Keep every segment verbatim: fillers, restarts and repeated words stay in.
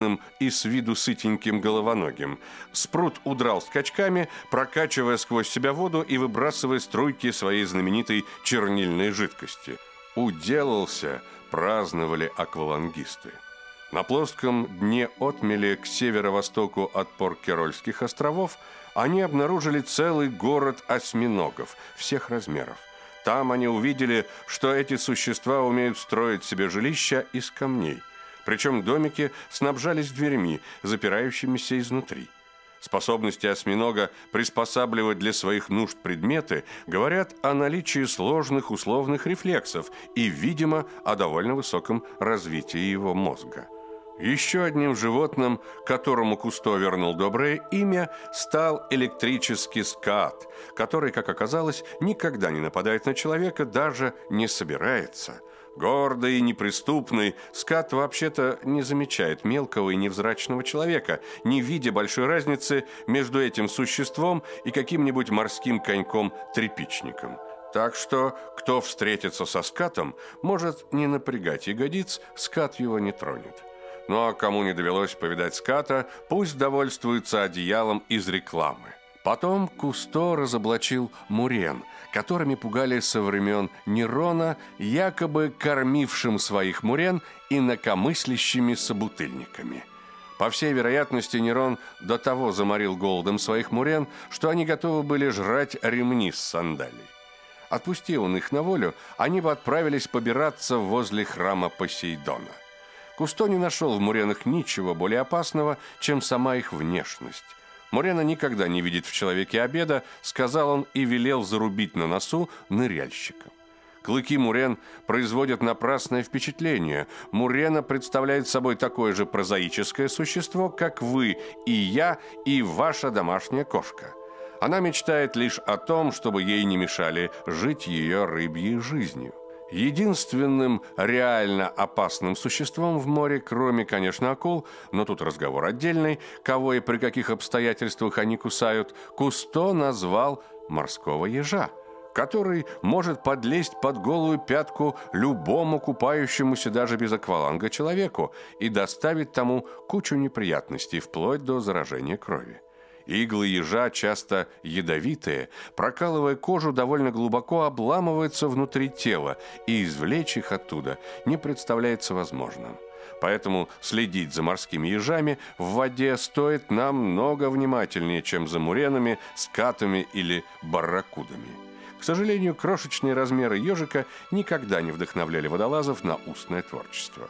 и с виду сытеньким головоногим. Спрут удрал скачками, прокачивая сквозь себя воду и выбрасывая струйки своей знаменитой чернильной жидкости. Уделался, праздновали аквалангисты. На плоском дне отмели к северо-востоку от Поркерольских островов они обнаружили целый город осьминогов всех размеров. Там они увидели, что эти существа умеют строить себе жилища из камней. Причем домики снабжались дверьми, запирающимися изнутри. Способности осьминога приспосабливать для своих нужд предметы говорят о наличии сложных условных рефлексов и, видимо, о довольно высоком развитии его мозга. Еще одним животным, которому Кусто вернул доброе имя, стал электрический скат, который, как оказалось, никогда не нападает на человека, даже не собирается. Гордый и неприступный, скат вообще-то не замечает мелкого и невзрачного человека, не видя большой разницы между этим существом и каким-нибудь морским коньком-тряпичником. Так что, кто встретится со скатом, может не напрягать ягодиц, скат его не тронет. Ну а кому не довелось повидать ската, пусть довольствуется одеялом из рекламы. Потом Кусто разоблачил мурен, которыми пугали со времен Нерона, якобы кормившим своих мурен инакомыслящими собутыльниками. По всей вероятности, Нерон до того заморил голодом своих мурен, что они готовы были жрать ремни с сандалий. Отпусти он их на волю, они бы отправились побираться возле храма Посейдона. Кусто не нашел в муренах ничего более опасного, чем сама их внешность. Мурена никогда не видит в человеке обеда, сказал он и велел зарубить на носу ныряльщикам. Клыки мурен производят напрасное впечатление. Мурена представляет собой такое же прозаическое существо, как вы и я, и ваша домашняя кошка. Она мечтает лишь о том, чтобы ей не мешали жить ее рыбьей жизнью. Единственным реально опасным существом в море, кроме, конечно, акул, но тут разговор отдельный, кого и при каких обстоятельствах они кусают, Кусто назвал морского ежа, который может подлезть под голую пятку любому купающемуся даже без акваланга человеку и доставить тому кучу неприятностей, вплоть до заражения крови. Иглы ежа, часто ядовитые, прокалывая кожу, довольно глубоко обламываются внутри тела, и извлечь их оттуда не представляется возможным. Поэтому следить за морскими ежами в воде стоит намного внимательнее, чем за муренами, скатами или барракудами. К сожалению, крошечные размеры ежика никогда не вдохновляли водолазов на устное творчество.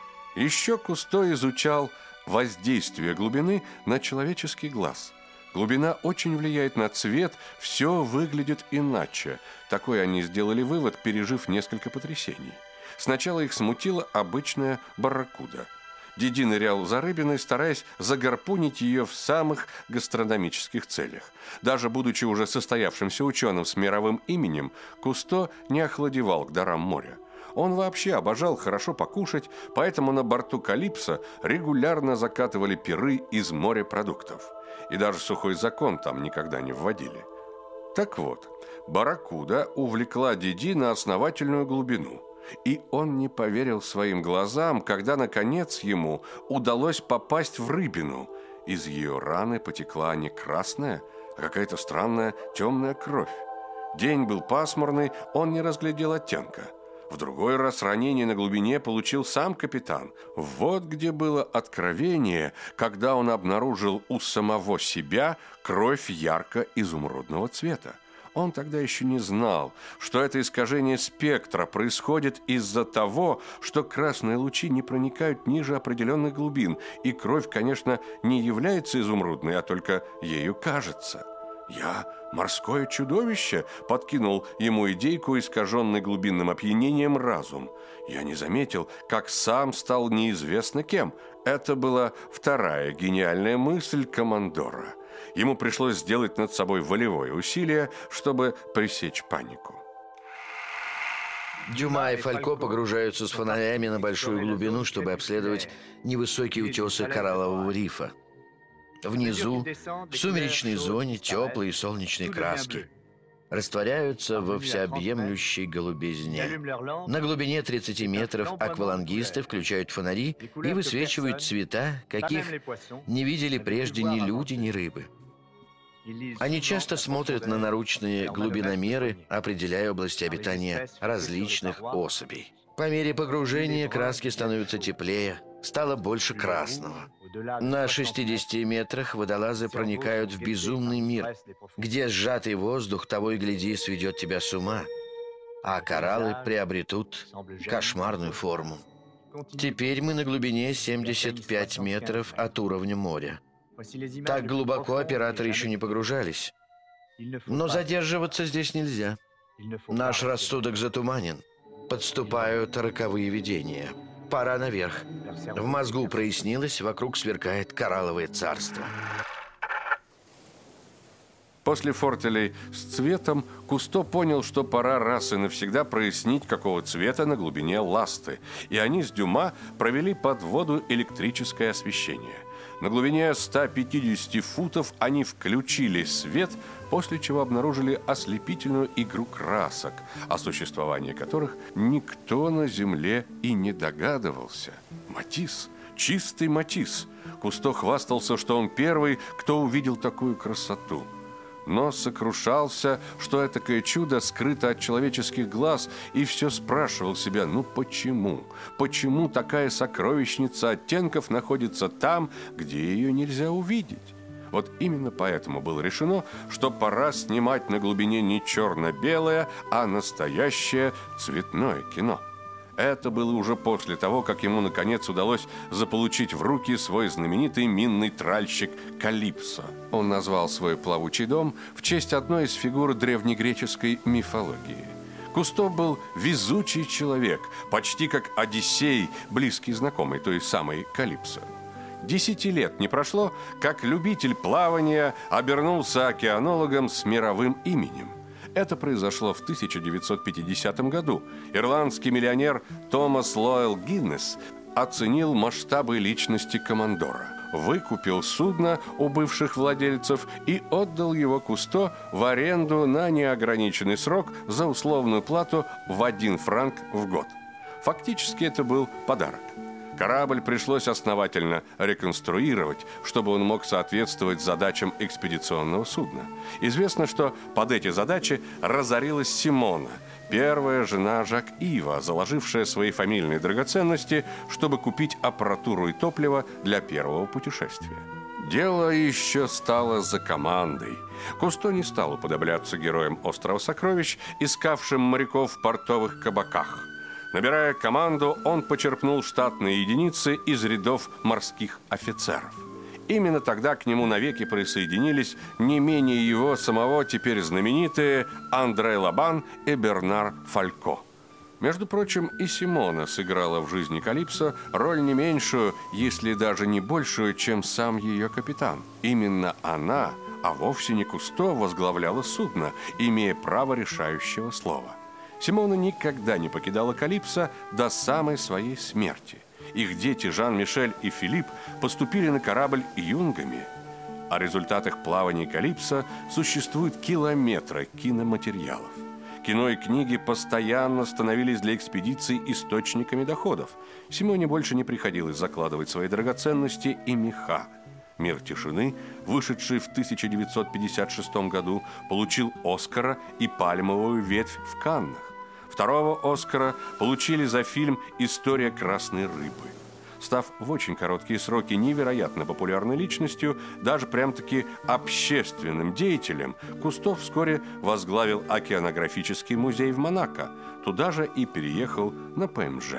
Еще Кусто изучал воздействие глубины на человеческий глаз. Глубина очень влияет на цвет, все выглядит иначе. Такой они сделали вывод, пережив несколько потрясений. Сначала их смутила обычная барракуда. Диди нырял за рыбиной, стараясь загарпунить ее в самых гастрономических целях. Даже будучи уже состоявшимся ученым с мировым именем, Кусто не охладевал к дарам моря. Он вообще обожал хорошо покушать, поэтому на борту Калипсо регулярно закатывали пиры из морепродуктов. И даже сухой закон там никогда не вводили. Так вот, барракуда увлекла Диди на основательную глубину. И он не поверил своим глазам, когда, наконец, ему удалось попасть в рыбину. Из ее раны потекла не красная, а какая-то странная темная кровь. День был пасмурный, он не разглядел оттенка. В другой раз ранение на глубине получил сам капитан. Вот где было откровение, когда он обнаружил у самого себя кровь ярко-изумрудного цвета. Он тогда еще не знал, что это искажение спектра происходит из-за того, что красные лучи не проникают ниже определенных глубин, и кровь, конечно, не является изумрудной, а только ею кажется. «Я морское чудовище», — подкинул ему идейку, искаженный глубинным опьянением разум. Я не заметил, как сам стал неизвестно кем. Это была вторая гениальная мысль командора. Ему пришлось сделать над собой волевое усилие, чтобы пресечь панику. Дюма и Фалько погружаются с фонарями на большую глубину, чтобы обследовать невысокие утесы кораллового рифа. Внизу, в сумеречной зоне, теплые солнечные краски. растворяются во всеобъемлющей голубизне. На глубине тридцати метров аквалангисты включают фонари и высвечивают цвета, каких не видели прежде ни люди, ни рыбы. Они часто смотрят на наручные глубиномеры, определяя области обитания различных особей. По мере погружения краски становятся теплее, стало больше красного. На шестидесяти метрах водолазы проникают в безумный мир, где сжатый воздух того и гляди сведет тебя с ума, а кораллы приобретут кошмарную форму. Теперь мы на глубине семидесяти пяти метров от уровня моря. Так глубоко операторы еще не погружались. Но задерживаться здесь нельзя. Наш рассудок затуманен. Подступают роковые видения. Пора наверх. В мозгу прояснилось, вокруг сверкает коралловое царство. После фортелей с цветом Кусто понял, что пора раз и навсегда прояснить, какого цвета на глубине ласты, и они с Дюма провели под воду электрическое освещение. На глубине ста пятидесяти футов они включили свет, после чего обнаружили ослепительную игру красок, о существовании которых никто на земле и не догадывался. Матисс, чистый Матисс. Кусто хвастался, что он первый, кто увидел такую красоту. Но сокрушался, что этакое чудо скрыто от человеческих глаз, и все спрашивал себя, ну почему? Почему такая сокровищница оттенков находится там, где ее нельзя увидеть? Вот именно поэтому было решено, что пора снимать на глубине не черно-белое, а настоящее цветное кино. Это было уже после того, как ему наконец удалось заполучить в руки свой знаменитый минный тральщик Калипсо. Он назвал свой плавучий дом в честь одной из фигур древнегреческой мифологии. Кусто был везучий человек, почти как Одиссей, близкий знакомый той самой Калипсо. Десяти лет не прошло, как любитель плавания обернулся океанологом с мировым именем. Это произошло в тысяча девятьсот пятидесятом году. Ирландский миллионер Томас Лоэл Гиннес оценил масштабы личности командора, выкупил судно у бывших владельцев и отдал его Кусто в аренду на неограниченный срок за условную плату в один франк в год. Фактически это был подарок. Корабль пришлось основательно реконструировать, чтобы он мог соответствовать задачам экспедиционного судна. Известно, что под эти задачи разорилась Симона, первая жена Жак-Ива, заложившая свои фамильные драгоценности, чтобы купить аппаратуру и топливо для первого путешествия. Дело еще стало за командой. Кусто не стал уподобляться героям «Острова сокровищ», искавшим моряков в портовых кабаках. Набирая команду, он почерпнул штатные единицы из рядов морских офицеров. Именно тогда к нему навеки присоединились не менее его самого теперь знаменитые Андре Лабан и Бернар Фалько. Между прочим, и Симона сыграла в жизни Калипсо роль не меньшую, если даже не большую, чем сам ее капитан. Именно она, а вовсе не Кусто, возглавляла судно, имея право решающего слова. Симона никогда не покидала Калипсо до самой своей смерти. Их дети Жан-Мишель и Филипп поступили на корабль юнгами. О результатах плавания Калипсо существуют километры киноматериалов. Кино и книги постоянно становились для экспедиций источниками доходов. Симоне больше не приходилось закладывать свои драгоценности и меха. «Мир тишины», вышедший в тысяча девятьсот пятьдесят шестом году, получил Оскара и пальмовую ветвь в Каннах. Второго Оскара получили за фильм «История красной рыбы». Став в очень короткие сроки невероятно популярной личностью, даже прям-таки общественным деятелем, Кусто вскоре возглавил океанографический музей в Монако. Туда же и переехал на ПМЖ.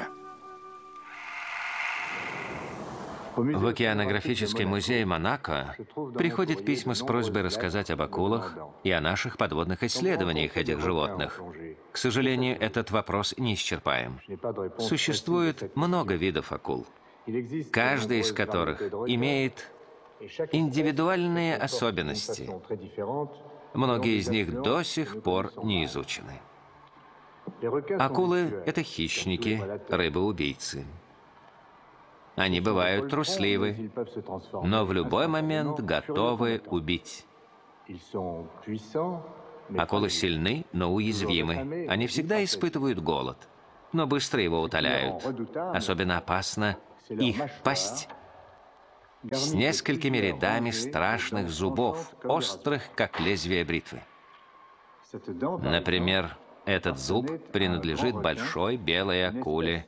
В океанографический музей Монако приходят письма с просьбой рассказать об акулах и о наших подводных исследованиях этих животных. К сожалению, этот вопрос не исчерпаем. Существует много видов акул, каждый из которых имеет индивидуальные особенности. Многие из них до сих пор не изучены. Акулы – это хищники, рыбы-убийцы. Они бывают трусливы, но в любой момент готовы убить. Акулы сильны, но уязвимы. Они всегда испытывают голод, но быстро его утоляют. Особенно опасна их пасть с несколькими рядами страшных зубов, острых, как лезвие бритвы. Например, этот зуб принадлежит большой белой акуле.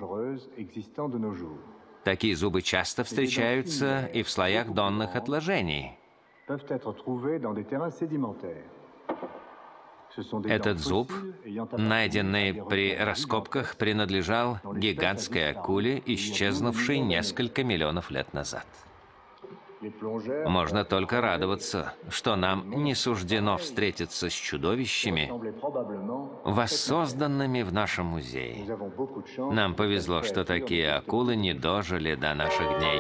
Такие зубы часто встречаются и в слоях донных отложений. Этот зуб, найденный при раскопках, принадлежал гигантской акуле, исчезнувшей несколько миллионов лет назад. Можно только радоваться, что нам не суждено встретиться с чудовищами, воссозданными в нашем музее. Нам повезло, что такие акулы не дожили до наших дней.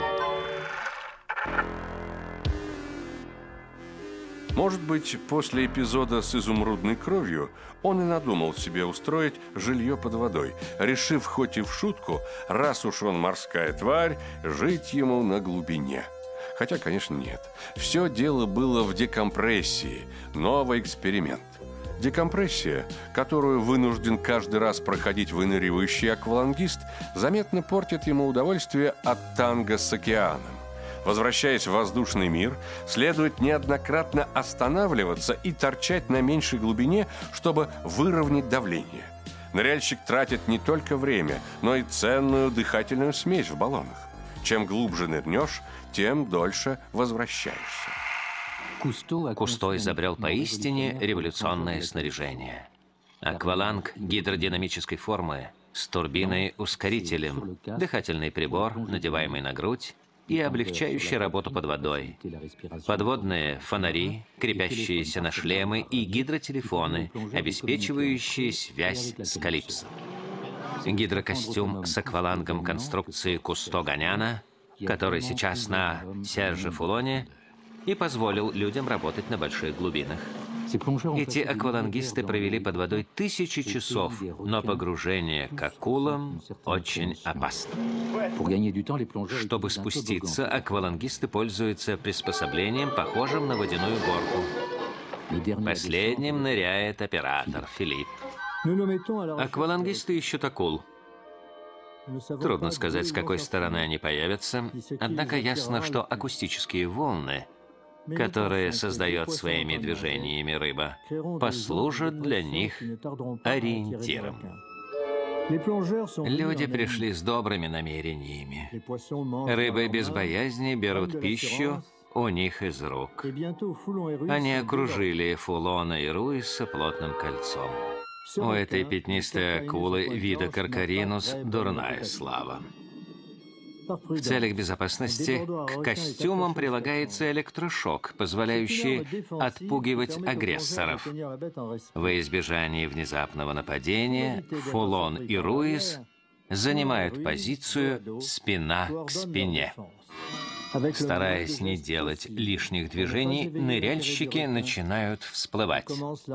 Может быть, после эпизода с изумрудной кровью он и надумал себе устроить жилье под водой, решив хоть и в шутку, раз уж он морская тварь, жить ему на глубине. Хотя, конечно, нет. Все дело было в декомпрессии, новый эксперимент. Декомпрессия, которую вынужден каждый раз проходить выныривающий аквалангист, заметно портит ему удовольствие от танго с океаном. Возвращаясь в воздушный мир, следует неоднократно останавливаться и торчать на меньшей глубине, чтобы выровнять давление. Ныряльщик тратит не только время, но и ценную дыхательную смесь в баллонах. Чем глубже нырнешь, тем дольше возвращаешься. Кусто изобрел поистине революционное снаряжение. Акваланг гидродинамической формы с турбиной-ускорителем, дыхательный прибор, надеваемый на грудь, и облегчающий работу под водой. Подводные фонари, крепящиеся на шлемы, и гидротелефоны, обеспечивающие связь с Калипсо. Гидрокостюм с аквалангом конструкции Кусто Ганяна, который сейчас на Серже Фулоне, и позволил людям работать на больших глубинах. Эти аквалангисты провели под водой тысячи часов, но погружение к акулам очень опасно. Чтобы спуститься, аквалангисты пользуются приспособлением, похожим на водяную горку. Последним ныряет оператор Филипп. Аквалангисты ищут акул. Трудно сказать, с какой стороны они появятся, однако ясно, что акустические волны, которые создает своими движениями рыба, послужат для них ориентиром. Люди пришли с добрыми намерениями. Рыбы без боязни берут пищу у них из рук. Они окружили Фулона и Руиса плотным кольцом. У этой пятнистой акулы вида Каркаринус дурная слава. В целях безопасности к костюмам прилагается электрошок, позволяющий отпугивать агрессоров. Во избежание внезапного нападения Фулон и Руис занимают позицию спина к спине. Стараясь не делать лишних движений, ныряльщики начинают всплывать.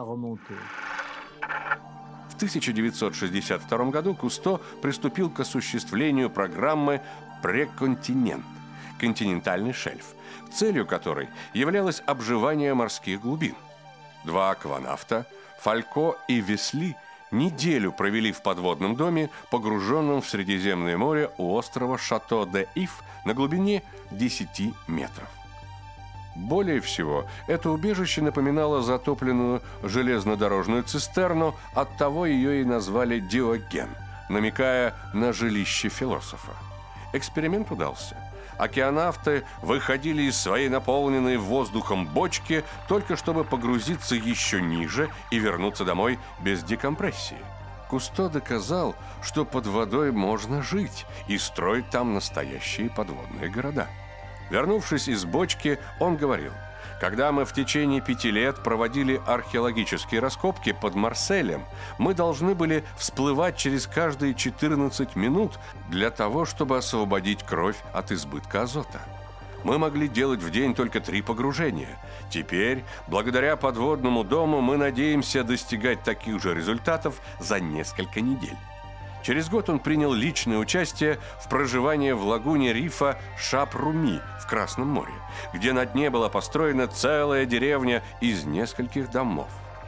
В тысяча девятьсот шестьдесят втором году Кусто приступил к осуществлению программы «Преконтинент» – континентальный шельф, целью которой являлось обживание морских глубин. Два акванавта, Фалько и Весли, неделю провели в подводном доме, погруженном в Средиземное море у острова Шато-де-Ив на глубине десяти метров. Более всего, это убежище напоминало затопленную железнодорожную цистерну, оттого ее и назвали Диоген, намекая на жилище философа. Эксперимент удался. Океанавты выходили из своей наполненной воздухом бочки, только чтобы погрузиться еще ниже и вернуться домой без декомпрессии. Кусто доказал, что под водой можно жить и строить там настоящие подводные города. Вернувшись из бочки, он говорил: «Когда мы в течение пяти лет проводили археологические раскопки под Марселем, мы должны были всплывать через каждые четырнадцать минут для того, чтобы освободить кровь от избытка азота. Мы могли делать в день только три погружения. Теперь, благодаря подводному дому, мы надеемся достигать таких же результатов за несколько недель». Через год он принял личное участие в проживании в лагуне рифа Шап-Руми в Красном море, где на дне была построена целая деревня из нескольких домов.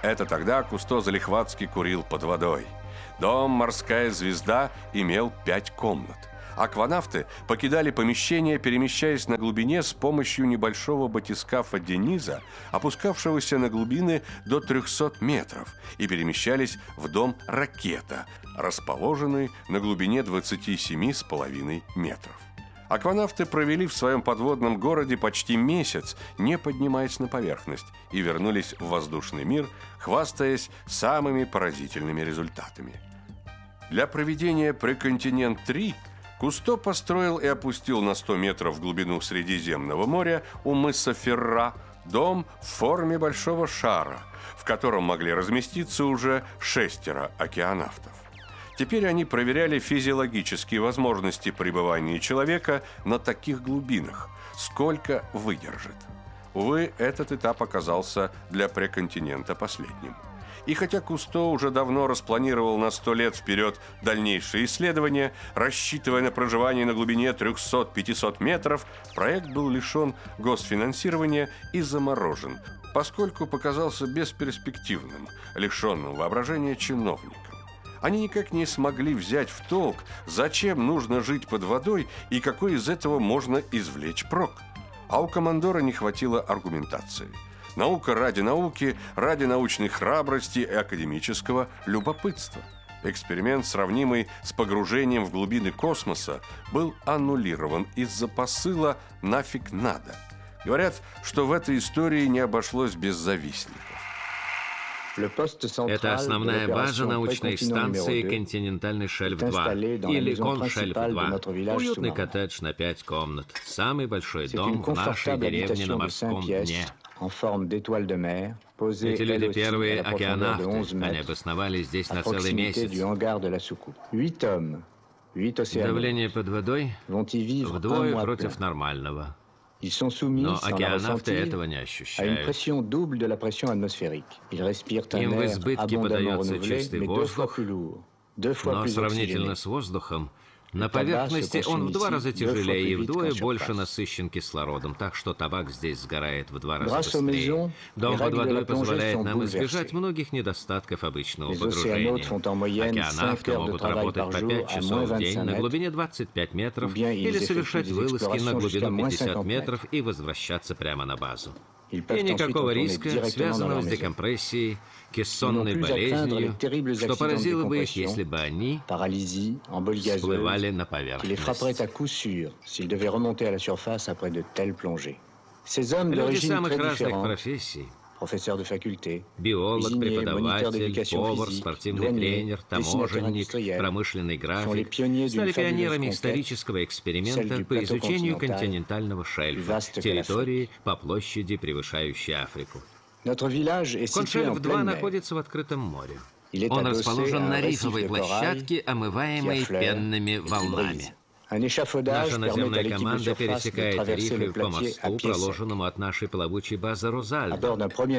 Это тогда Кусто залихватски курил под водой. Дом «Морская звезда» имел пять комнат. Акванавты покидали помещение, перемещаясь на глубине с помощью небольшого батискафа Дениза, опускавшегося на глубины до трехсот метров, и перемещались в дом «Ракета», расположенный на глубине двадцати семи с половиной метров. Акванавты провели в своем подводном городе почти месяц, не поднимаясь на поверхность, и вернулись в воздушный мир, хвастаясь самыми поразительными результатами. Для проведения «Преконтинент-три» Кусто построил и опустил на сто метров в глубину Средиземного моря у мыса Ферра дом в форме большого шара, в котором могли разместиться уже шестеро океанавтов. Теперь они проверяли физиологические возможности пребывания человека на таких глубинах, сколько выдержит. Увы, этот этап оказался для преконтинента последним. И хотя Кусто уже давно распланировал на сто лет вперед дальнейшие исследования, рассчитывая на проживание на глубине трехсот-пятисот метров, проект был лишен госфинансирования и заморожен, поскольку показался бесперспективным, лишенным воображения чиновникам. Они никак не смогли взять в толк, зачем нужно жить под водой и какой из этого можно извлечь прок. А у командора не хватило аргументации. Наука ради науки, ради научной храбрости и академического любопытства. Эксперимент, сравнимый с погружением в глубины космоса, был аннулирован из-за посыла «нафиг надо». Говорят, что в этой истории не обошлось без завистников. Это основная база научной станции «Континентальный шельф-два» или «Коншельф-два». Уютный коттедж на пять комнат. Самый большой дом в нашей деревне на морском дне. Эти люди первые океанавты. Они обосновались здесь на целый месяц. Давление под водой вдвое против нормального. Но океанавты этого не ощущают. Им в избытке подается чистый воздух, но сравнительно с воздухом, на поверхности он в два раза тяжелее и вдвое больше насыщен кислородом, так что табак здесь сгорает в два раза быстрее. Дом под водой позволяет нам избежать многих недостатков обычного погружения. Океанавты могут работать по пять часов в день на глубине двадцати пяти метров или совершать вылазки на глубину пятидесяти метров и возвращаться прямо на базу. И никакого риска, связанного с декомпрессией, кессонной болезнью, что поразило бы их, если бы они всплывали на поверхность. Люди самых разных профессий. Биолог, преподаватель, повар, спортивный тренер, таможенник, промышленный график стали пионерами исторического эксперимента по изучению континентального шельфа, территории по площади, превышающей Африку. Коншельф-два находится в открытом море. Он расположен на рифовой площадке, омываемой пенными волнами. Наша наземная команда пересекает рифы по мосту, проложенному от нашей плавучей базы «Розальдо».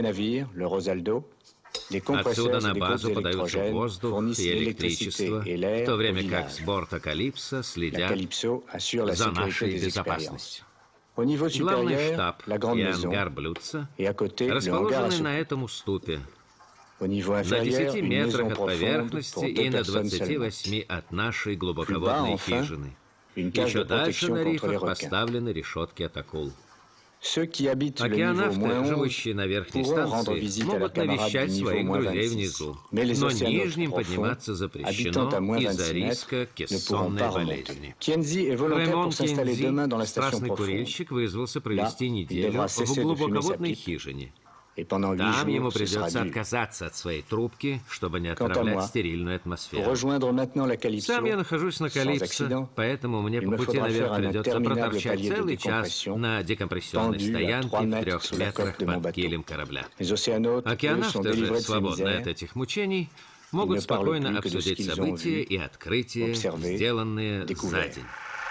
Отсюда на базу подаются воздух и электричество, в то время как с борта «Калипсо» следят за нашей безопасностью. Главный штаб и ангар «Блюдца» расположены на этом уступе, на десяти метрах от поверхности и на двадцати восьми от нашей глубоководной хижины. Еще дальше на рифах поставлены решетки от акул. Океанавты, живущие на верхней станции, могут навещать своих друзей внизу, но нижним подниматься запрещено из-за риска кессонной болезни. Ремон Кензи, страстный курильщик, вызвался провести неделю в глубоководной хижине. Там ему придется отказаться от своей трубки, чтобы не отравлять стерильную атмосферу. Сам я нахожусь на Калипсо, поэтому мне по пути наверх придется проторчать целый час на декомпрессионной стоянке в трех метрах под килем корабля. Океанавты же, свободные от этих мучений, могут спокойно обсудить события и открытия, сделанные за день.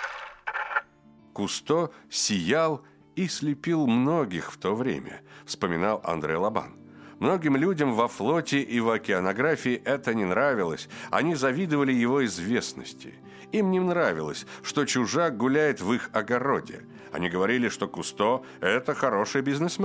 Кусто сиял и слепил многих в то время, вспоминал Андре Лабан. Многим людям во флоте и в океанографии это не нравилось, они завидовали его известности. Им не нравилось, что чужак гуляет в их огороде. Они говорили, что Кусто – это хороший бизнесмен.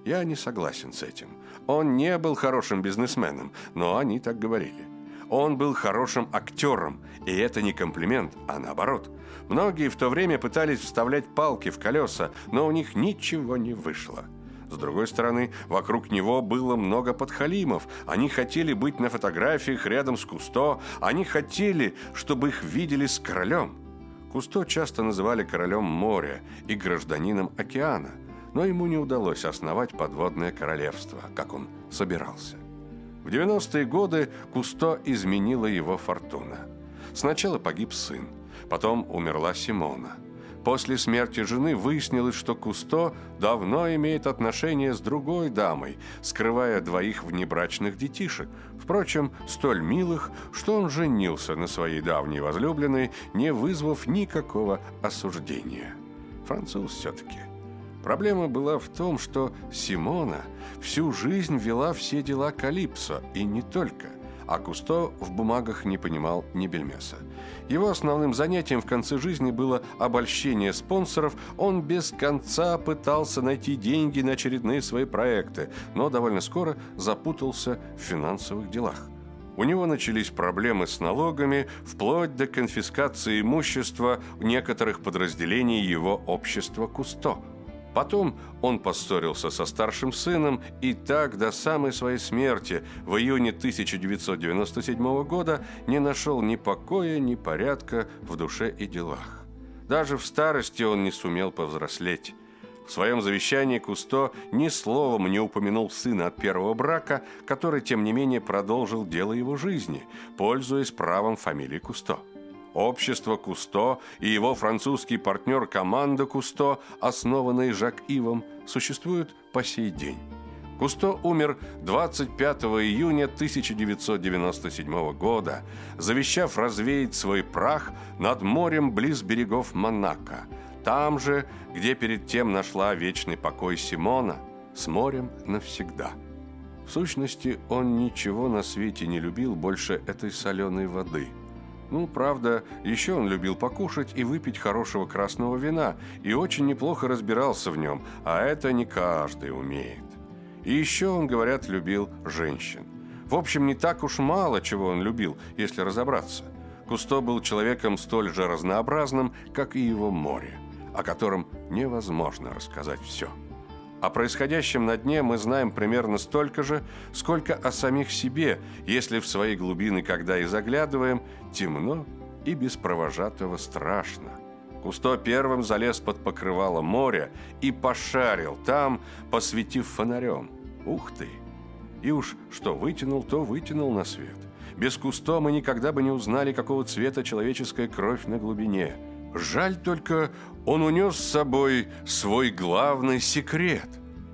Я не согласен с этим. Он не был хорошим бизнесменом, но они так говорили. Он был хорошим актером, и это не комплимент, а наоборот. Многие в то время пытались вставлять палки в колеса, но у них ничего не вышло. С другой стороны, вокруг него было много подхалимов. Они хотели быть на фотографиях рядом с Кусто, они хотели, чтобы их видели с королем. Кусто часто называли королем моря и гражданином океана, но ему не удалось основать подводное королевство, как он собирался. В девяностые годы Кусто изменила его фортуна. Сначала погиб сын, потом умерла Симона. После смерти жены выяснилось, что Кусто давно имеет отношения с другой дамой, скрывая двоих внебрачных детишек, впрочем, столь милых, что он женился на своей давней возлюбленной, не вызвав никакого осуждения. Француз все-таки. Проблема была в том, что Симона всю жизнь вела все дела Калипсо, и не только, а Кусто в бумагах не понимал ни бельмеса. Его основным занятием в конце жизни было обольщение спонсоров. Он без конца пытался найти деньги на очередные свои проекты, но довольно скоро запутался в финансовых делах. У него начались проблемы с налогами, вплоть до конфискации имущества некоторых подразделений его общества Кусто. Потом он поссорился со старшим сыном, и так до самой своей смерти в июне тысяча девятьсот девяносто седьмого года не нашел ни покоя, ни порядка в душе и делах. Даже в старости он не сумел повзрослеть. В своем завещании Кусто ни словом не упомянул сына от первого брака, который, тем не менее, продолжил дело его жизни, пользуясь правом фамилии Кусто. Общество Кусто и его французский партнер команда Кусто, основанные Жак-Ивом, существуют по сей день. Кусто умер двадцать пятого июня тысяча девятьсот девяносто седьмого года, завещав развеять свой прах над морем близ берегов Монако, там же, где перед тем нашла вечный покой Симона, с морем навсегда. В сущности, он ничего на свете не любил больше этой соленой воды. Ну, правда, еще он любил покушать и выпить хорошего красного вина, и очень неплохо разбирался в нем, а это не каждый умеет. И еще он, говорят, любил женщин. В общем, не так уж мало чего он любил, если разобраться. Кусто был человеком столь же разнообразным, как и его море, о котором невозможно рассказать все. О происходящем на дне мы знаем примерно столько же, сколько о самих себе, если в свои глубины, когда и заглядываем, темно и без провожатого страшно. Кусто первым залез под покрывало моря и пошарил там, посветив фонарем. Ух ты! И уж что вытянул, то вытянул на свет. Без Кусто мы никогда бы не узнали, какого цвета человеческая кровь на глубине. Жаль только, он унес с собой свой главный секрет.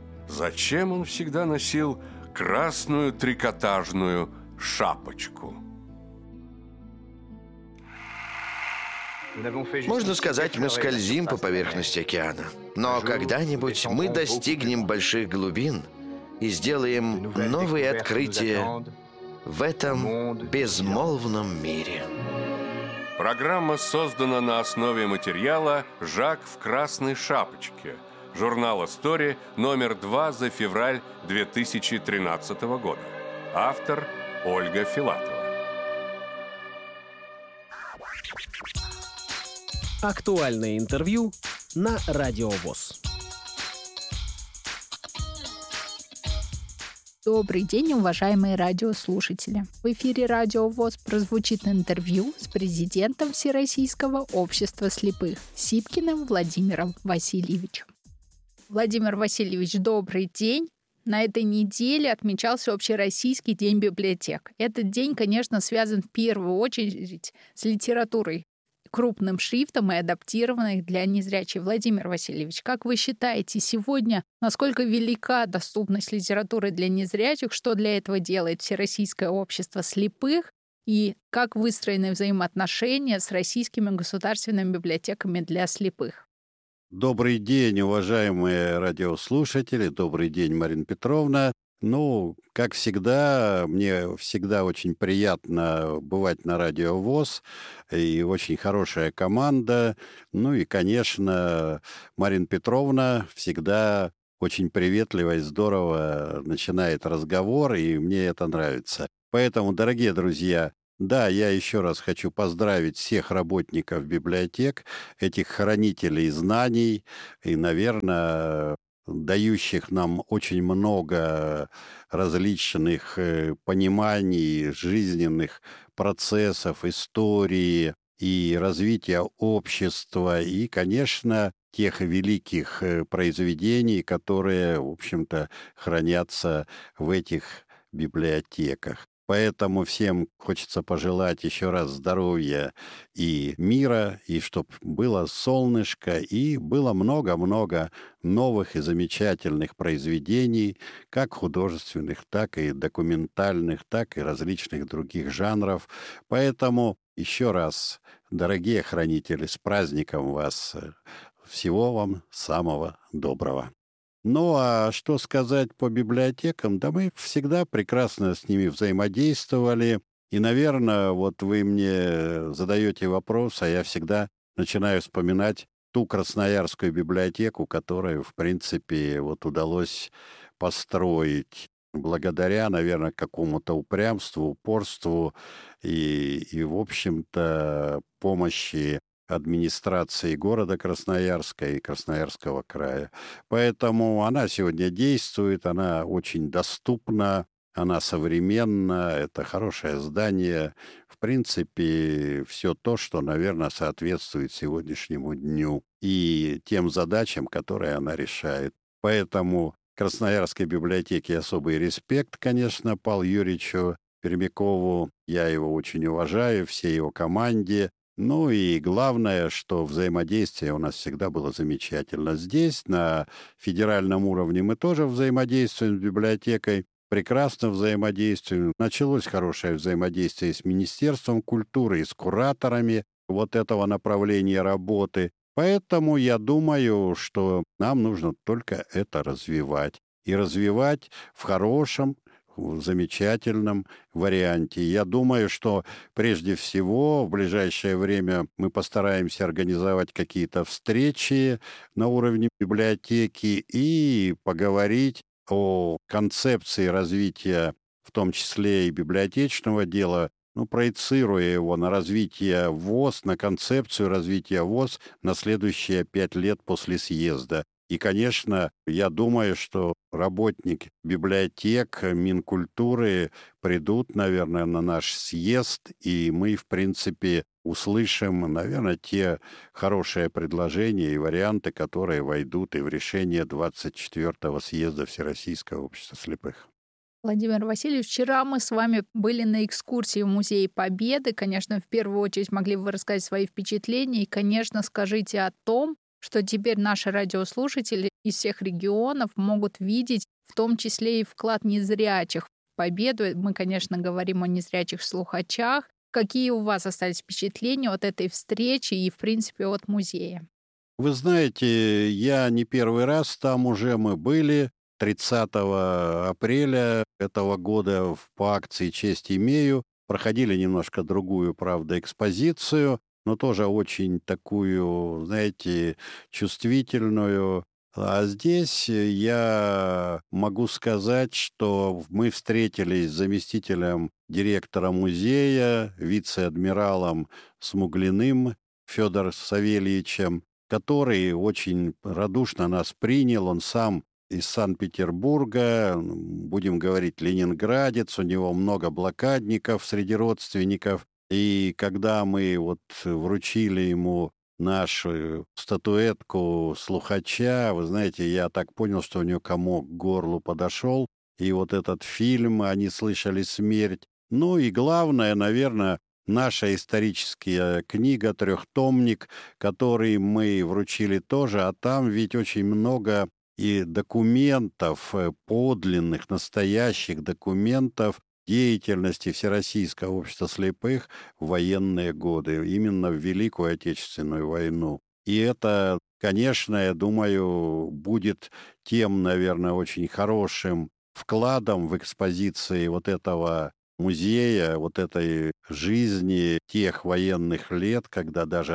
Зачем он всегда носил красную трикотажную шапочку? Можно сказать, мы скользим по поверхности океана. Но когда-нибудь мы достигнем больших глубин и сделаем новые открытия в этом безмолвном мире. Программа создана на основе материала «Жак в красной шапочке», журнал «История», номер два за февраль две тысячи тринадцатого года. Автор Ольга Филатова. Актуальное интервью на Радио ВОС. Добрый день, уважаемые радиослушатели. В эфире Радио ВОС прозвучит интервью с президентом Всероссийского общества слепых Сипкиным Владимиром Васильевичем. Владимир Васильевич, добрый день. На этой неделе отмечался Общероссийский день библиотек. Этот день, конечно, связан в первую очередь с литературой, крупным шрифтом и адаптированной для незрячих. Владимир Васильевич, как вы считаете, сегодня насколько велика доступность литературы для незрячих, что для этого делает Всероссийское общество слепых, и как выстроены взаимоотношения с российскими государственными библиотеками для слепых? Добрый день, уважаемые радиослушатели, добрый день, Марина Петровна. Ну, как всегда, мне всегда очень приятно бывать на Радио ВОС, и очень хорошая команда. Ну и, конечно, Марина Петровна всегда очень приветливо и здорово начинает разговор, и мне это нравится. Поэтому, дорогие друзья, да, я еще раз хочу поздравить всех работников библиотек, этих хранителей знаний и, наверное, дающих нам очень много различных э, пониманий жизненных процессов, истории и развития общества, и, конечно, тех великих э, произведений, которые, в общем-то, хранятся в этих библиотеках. Поэтому всем хочется пожелать еще раз здоровья и мира, и чтобы было солнышко, и было много-много новых и замечательных произведений, как художественных, так и документальных, так и различных других жанров. Поэтому еще раз, дорогие хранители, с праздником вас! Всего вам самого доброго! Ну, а что сказать по библиотекам? Да мы всегда прекрасно с ними взаимодействовали. И, наверное, вот вы мне задаете вопрос, а я всегда начинаю вспоминать ту Красноярскую библиотеку, которую, в принципе, вот удалось построить благодаря, наверное, какому-то упрямству, упорству и, и в общем-то, помощи администрации города Красноярска и Красноярского края. Поэтому она сегодня действует, она очень доступна, она современна, это хорошее здание. В принципе, все то, что, наверное, соответствует сегодняшнему дню и тем задачам, которые она решает. Поэтому Красноярской библиотеке особый респект, конечно, Павлу Юрьевичу Пермякову. Я его очень уважаю, всей его команде. Ну и главное, что взаимодействие у нас всегда было замечательно. Здесь, на федеральном уровне, мы тоже взаимодействуем с библиотекой, прекрасно взаимодействуем. Началось хорошее взаимодействие с Министерством культуры и с кураторами вот этого направления работы. Поэтому я думаю, что нам нужно только это развивать. И развивать в хорошем, в замечательном варианте. Я думаю, что прежде всего в ближайшее время мы постараемся организовать какие-то встречи на уровне библиотеки и поговорить о концепции развития, в том числе и библиотечного дела, ну, проецируя его на развитие ВОС, на концепцию развития ВОС на следующие пять лет после съезда. И, конечно, я думаю, что работники библиотек, Минкультуры придут, наверное, на наш съезд, и мы, в принципе, услышим, наверное, те хорошие предложения и варианты, которые войдут и в решение двадцать четвёртого съезда Всероссийского общества слепых. Владимир Васильевич, вчера мы с вами были на экскурсии в Музей Победы. Конечно, в первую очередь могли бы вы рассказать свои впечатления. И, конечно, скажите о том, что теперь наши радиослушатели из всех регионов могут видеть, в том числе и вклад незрячих в Победу. Мы, конечно, говорим о незрячих слухачах. Какие у вас остались впечатления от этой встречи и, в принципе, от музея? Вы знаете, я не первый раз там уже мы были. тридцатого апреля этого года по акции «Честь имею» проходили немножко другую, правда, экспозицию, но тоже очень такую, знаете, чувствительную. А здесь я могу сказать, что мы встретились с заместителем директора музея, вице-адмиралом Смуглиным Федором Савельевичем, который очень радушно нас принял. Он сам из Санкт-Петербурга, будем говорить, ленинградец, у него много блокадников среди родственников. И когда мы вот вручили ему нашу статуэтку слухача, вы знаете, я так понял, что у него комок к горлу подошел. И вот этот фильм «Они слышали смерть». Ну и главное, наверное, наша историческая книга «Трехтомник», который мы вручили тоже, а там ведь очень много и документов, подлинных, настоящих документов деятельности Всероссийского общества слепых в военные годы, именно в Великую Отечественную войну. И это, конечно, я думаю, будет тем, наверное, очень хорошим вкладом в экспозиции вот этого музея, вот этой жизни тех военных лет, когда даже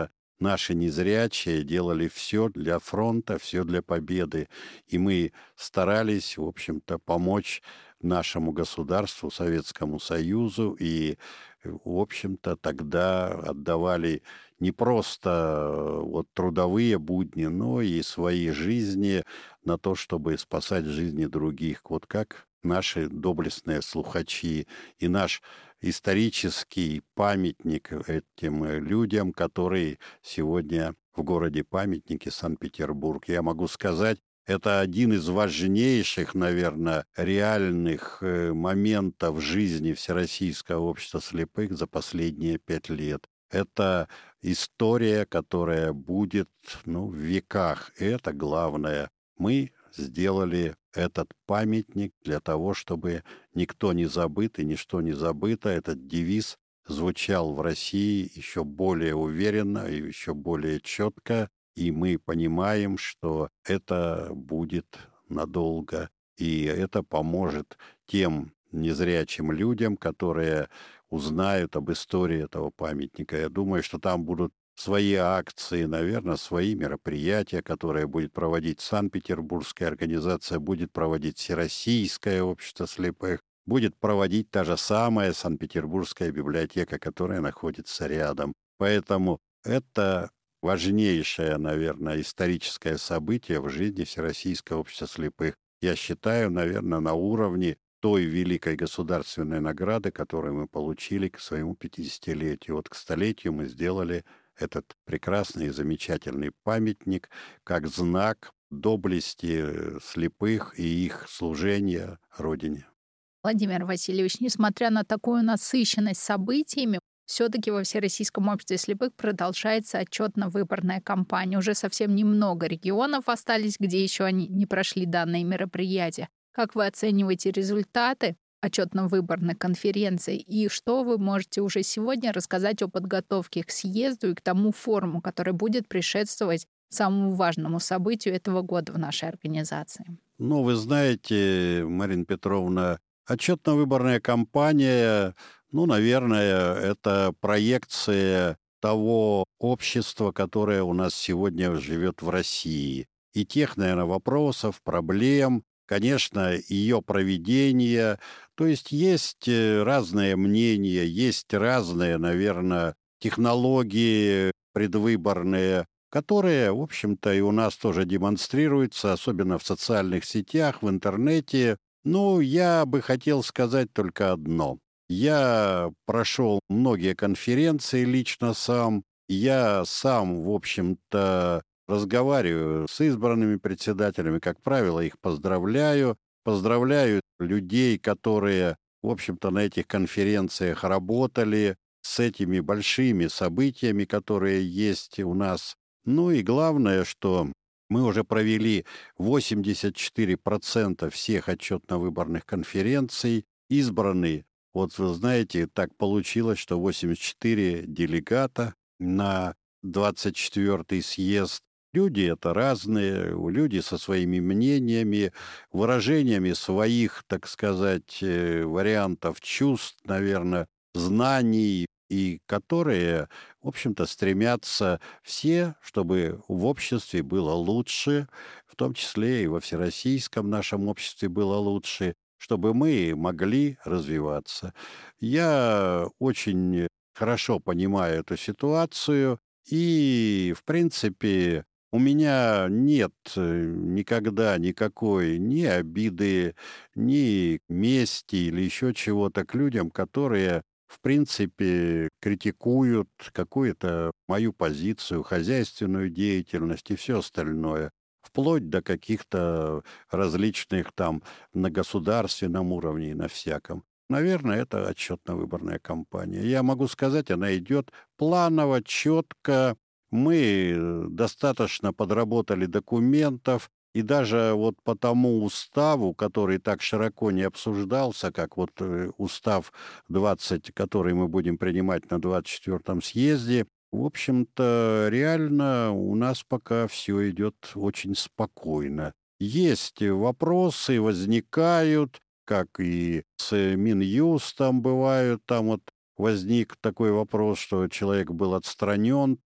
наши незрячие делали все для фронта, все для победы. И мы старались, в общем-то, помочь нашему государству, Советскому Союзу, и, в общем-то, тогда отдавали не просто вот трудовые будни, но и свои жизни на то, чтобы спасать жизни других. Вот как наши доблестные слухачи и наш исторический памятник этим людям, которые сегодня в городе-памятнике Санкт-Петербург. Я могу сказать, это один из важнейших, наверное, реальных моментов жизни Всероссийского общества слепых за последние пять лет. Это история, которая будет, ну, в веках. И это главное. Мы сделали этот памятник для того, чтобы никто не забыт и ничто не забыто. Этот девиз звучал в России еще более уверенно и еще более четко. И мы понимаем, что это будет надолго. И это поможет тем незрячим людям, которые узнают об истории этого памятника. Я думаю, что там будут свои акции, наверное, свои мероприятия, которые будет проводить Санкт-Петербургская организация, будет проводить Всероссийское общество слепых, будет проводить та же самая Санкт-Петербургская библиотека, которая находится рядом. Поэтому это важнейшее, наверное, историческое событие в жизни Всероссийского общества слепых. Я считаю, наверное, на уровне той великой государственной награды, которую мы получили к своему пятидесятилетию. Вот к столетию мы сделали этот прекрасный и замечательный памятник как знак доблести слепых и их служения Родине. Владимир Васильевич, несмотря на такую насыщенность событиями, все-таки во Всероссийском обществе слепых продолжается отчетно-выборная кампания. Уже совсем немного регионов остались, где еще они не прошли данные мероприятия. Как вы оцениваете результаты отчетно-выборной конференции и что вы можете уже сегодня рассказать о подготовке к съезду и к тому форуму, который будет предшествовать самому важному событию этого года в нашей организации? Ну, вы знаете, Марина Петровна, отчетно-выборная кампания, ну, наверное, это проекция того общества, которое у нас сегодня живет в России. И тех, наверное, вопросов, проблем, конечно, ее проведение. То есть есть разные мнения, есть разные, наверное, технологии предвыборные, которые, в общем-то, и у нас тоже демонстрируются, особенно в социальных сетях, в интернете. Ну, я бы хотел сказать только одно. Я прошел многие конференции лично сам. Я сам, в общем-то, разговариваю с избранными председателями. Как правило, их поздравляю. Поздравляю людей, которые, в общем-то, на этих конференциях работали с этими большими событиями, которые есть у нас. Ну и главное, что мы уже провели восемьдесят четыре процента всех отчетно-выборных конференций, избраны. Вот вы знаете, так получилось, что восемьдесят четыре делегата на двадцать четвёртый съезд. Люди это разные, люди со своими мнениями, выражениями своих, так сказать, вариантов чувств, наверное, знаний, и которые, в общем-то, стремятся все, чтобы в обществе было лучше, в том числе и во всероссийском нашем обществе было лучше, чтобы мы могли развиваться. Я очень хорошо понимаю эту ситуацию, и, в принципе, у меня нет никогда никакой ни обиды, ни мести или еще чего-то к людям, которые, в принципе, критикуют какую-то мою позицию, хозяйственную деятельность и все остальное, вплоть до каких-то различных там на государственном уровне и на всяком. Наверное, это отчетно-выборная кампания. Я могу сказать, она идет планово, четко. Мы достаточно подработали документов, и даже вот по тому уставу, который так широко не обсуждался, как вот устав двадцать, который мы будем принимать на двадцать четвёртом съезде, в общем-то, реально у нас пока все идет очень спокойно. Есть вопросы, возникают, как и с Минюстом бывают, там вот возник такой вопрос, что человек был отстранен.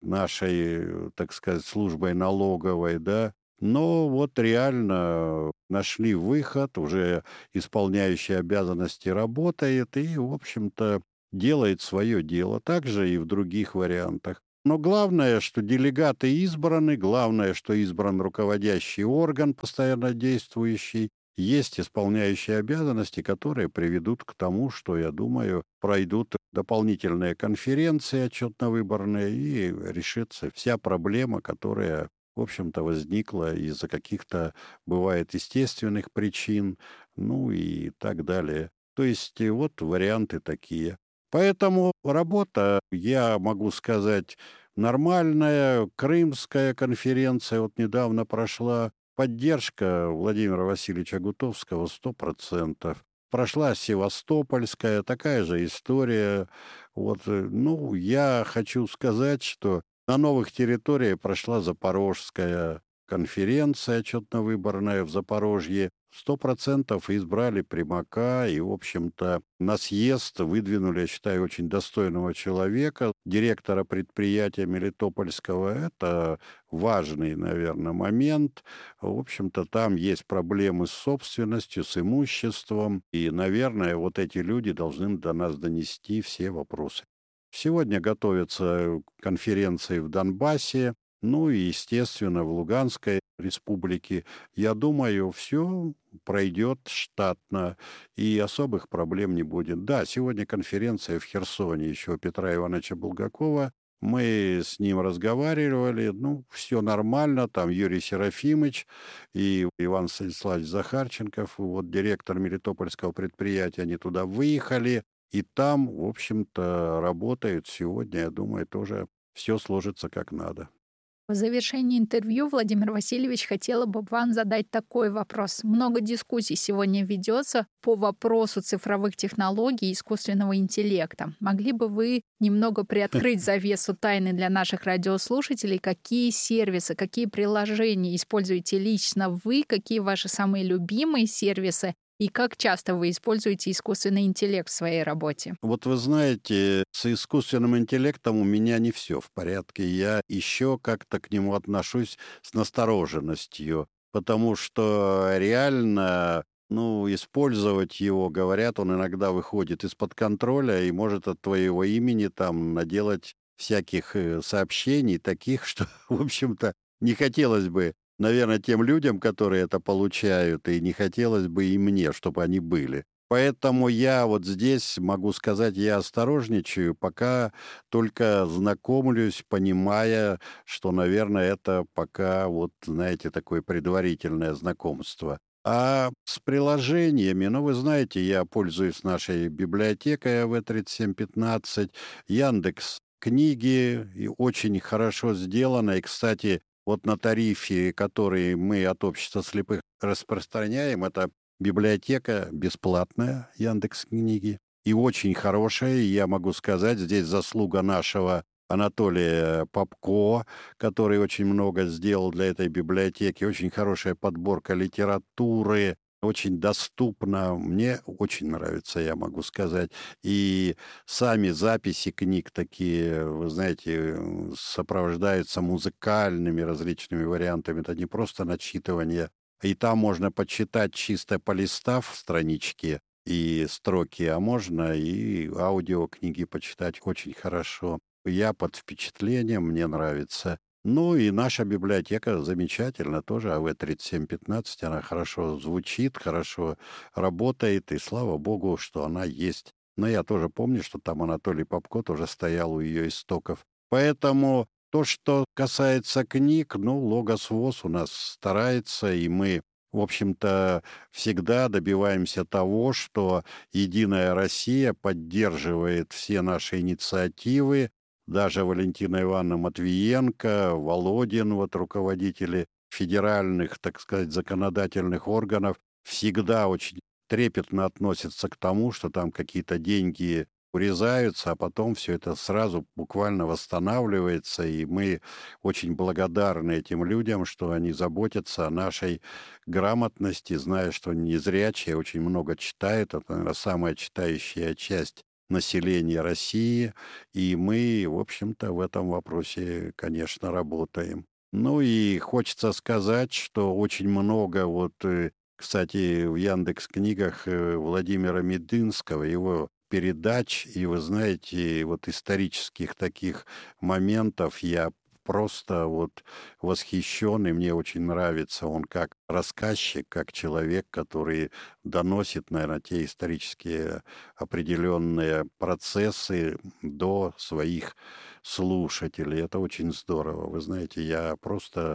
нашей, так сказать, службой налоговой, да. Но вот реально нашли выход, уже исполняющий обязанности работает и, в общем-то, делает свое дело. Также и в других вариантах. Но главное, что делегаты избраны, главное, что избран руководящий орган, постоянно действующий, есть исполняющие обязанности, которые приведут к тому, что, я думаю, пройдут дополнительные конференции отчетно-выборные и решится вся проблема, которая, в общем-то, возникла из-за каких-то, бывает, естественных причин, ну и так далее. То есть и вот варианты такие. Поэтому работа, я могу сказать, нормальная. Крымская конференция вот недавно прошла. Поддержка Владимира Васильевича Гутовского сто процентов. Прошла Севастопольская, такая же история. Вот, э, ну, я хочу сказать, что на новых территориях прошла Запорожская конференция отчетно-выборная в Запорожье. Сто процентов избрали Примака и, в общем-то, на съезд выдвинули, я считаю, очень достойного человека, директора предприятия Мелитопольского. Это важный, наверное, момент. В общем-то, там есть проблемы с собственностью, с имуществом. И, наверное, вот эти люди должны до нас донести все вопросы. Сегодня готовятся конференции в Донбассе, ну и, естественно, в Луганской республике. Я думаю, все пройдет штатно и особых проблем не будет. Да, сегодня конференция в Херсоне еще Петра Ивановича Булгакова. Мы с ним разговаривали, ну, все нормально, там Юрий Серафимович и Иван Станиславович Захарченков, вот директор Мелитопольского предприятия, они туда выехали, и там, в общем-то, работают сегодня, я думаю, тоже все сложится как надо. В завершении интервью, Владимир Васильевич, хотела бы вам задать такой вопрос. Много дискуссий сегодня ведется по вопросу цифровых технологий и искусственного интеллекта. Могли бы вы немного приоткрыть завесу тайны для наших радиослушателей? Какие сервисы, какие приложения используете лично вы? Какие ваши самые любимые сервисы? И как часто вы используете искусственный интеллект в своей работе? Вот вы знаете, с искусственным интеллектом у меня не все в порядке. Я еще как-то к нему отношусь с настороженностью, потому что реально, ну, использовать его, говорят, он иногда выходит из-под контроля и может от твоего имени там наделать всяких э, сообщений, таких, что, в общем-то, не хотелось бы, наверное, тем людям, которые это получают, и не хотелось бы и мне, чтобы они были. Поэтому я вот здесь могу сказать, я осторожничаю, пока только знакомлюсь, понимая, что, наверное, это пока вот, знаете, такое предварительное знакомство. А с приложениями, ну, вы знаете, я пользуюсь нашей библиотекой А В тридцать семь пятнадцать, Яндекс книги, и очень хорошо сделано. И, кстати, вот на тарифе, который мы от общества слепых распространяем, это библиотека бесплатная, Яндекс.Книги, и очень хорошая, и я могу сказать, здесь заслуга нашего Анатолия Попко, который очень много сделал для этой библиотеки, очень хорошая подборка литературы, очень доступно, мне очень нравится, я могу сказать. И сами записи книг такие, вы знаете, сопровождаются музыкальными различными вариантами. Это не просто начитывание. И там можно почитать, чисто полистав странички и строки, а можно и аудиокниги почитать очень хорошо. Я под впечатлением, мне нравится. Ну и наша библиотека замечательна, тоже А В тридцать семь пятнадцать, она хорошо звучит, хорошо работает, и слава богу, что она есть. Но я тоже помню, что там Анатолий Попко тоже стоял у ее истоков. Поэтому то, что касается книг, ну, Логос ВОС у нас старается, и мы, в общем-то, всегда добиваемся того, что «Единая Россия» поддерживает все наши инициативы. Даже Валентина Ивановна Матвиенко, Володин, вот руководители федеральных, так сказать, законодательных органов, всегда очень трепетно относятся к тому, что там какие-то деньги урезаются, а потом все это сразу буквально восстанавливается, и мы очень благодарны этим людям, что они заботятся о нашей грамотности, зная, что незрячие очень много читают, это, наверное, самая читающая часть населения России, и мы, в общем-то, в этом вопросе, конечно, работаем. Ну и хочется сказать, что очень много вот, э, кстати, в Яндекс.Книгах э, Владимира Мединского, его передач, и вы знаете, вот исторических таких моментов я просто вот восхищен, и мне очень нравится он как рассказчик, как человек, который доносит, наверное, те исторические определенные процессы до своих слушателей. Это очень здорово. Вы знаете, я просто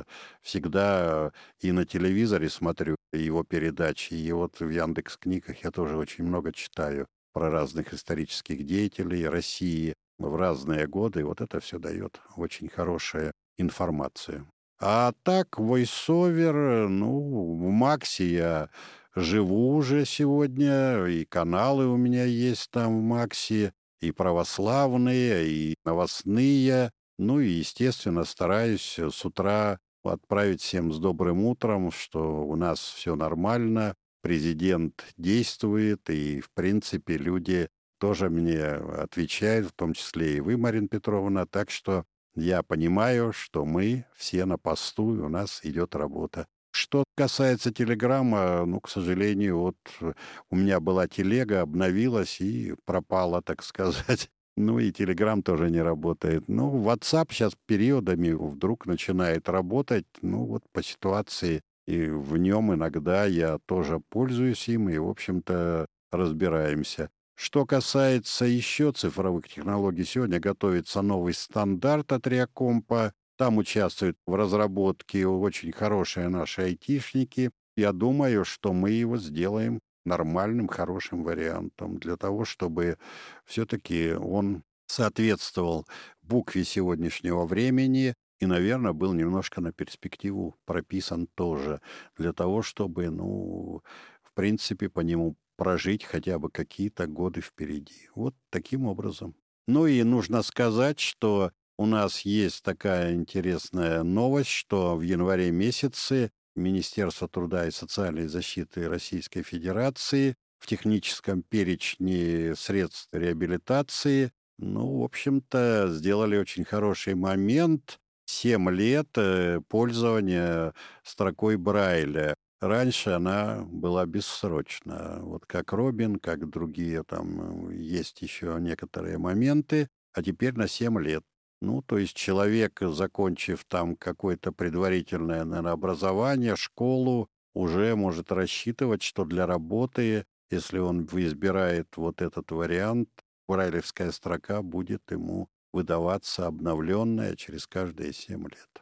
всегда и на телевизоре смотрю его передачи, и вот в Яндекс.Книгах я тоже очень много читаю про разных исторических деятелей России в разные годы. Вот это все дает очень хорошую информацию. А так, войсовер, ну, в Максе я живу уже сегодня, и каналы у меня есть там в Максе, и православные, и новостные. Ну и, естественно, стараюсь с утра отправить всем с добрым утром, что у нас все нормально, президент действует, и, в принципе, люди тоже мне отвечают, в том числе и вы, Марина Петровна. Так что я понимаю, что мы все на посту, и у нас идет работа. Что касается телеграмма, ну, к сожалению, вот у меня была телега, обновилась и пропала, так сказать. Ну, и телеграм тоже не работает. Ну, WhatsApp сейчас периодами вдруг начинает работать, ну, вот по ситуации. И в нем иногда я тоже пользуюсь им, и, в общем-то, разбираемся. Что касается еще цифровых технологий, сегодня готовится новый стандарт от Реакомпа. Там участвуют в разработке очень хорошие наши айтишники. Я думаю, что мы его сделаем нормальным, хорошим вариантом для того, чтобы все-таки он соответствовал букве сегодняшнего времени и, наверное, был немножко на перспективу прописан тоже, для того, чтобы, ну, в принципе, по нему прожить хотя бы какие-то годы впереди. Вот таким образом. Ну и нужно сказать, что у нас есть такая интересная новость, что в январе месяце Министерство труда и социальной защиты Российской Федерации в техническом перечне средств реабилитации, ну, в общем-то, сделали очень хороший момент. Семь лет э, пользования строкой Брайля. Раньше она была бессрочна. Вот как Робин, как другие, там э, есть еще некоторые моменты, а теперь на семь лет. Ну, то есть человек, закончив там какое-то предварительное, наверное, образование, школу, уже может рассчитывать, что для работы, если он избирает вот этот вариант, брайлевская строка будет ему выдаваться обновленная через каждые семь лет.